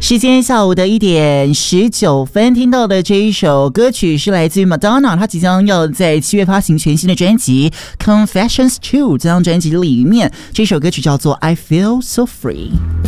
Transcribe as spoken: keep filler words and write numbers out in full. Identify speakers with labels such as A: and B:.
A: 时间下午的一点十九分，听到的这一首歌曲是来自于 Madonna， 她即将要在七月发行全新的专辑 Confessions two 这张专辑里面，这首歌曲叫做 I Feel So Free。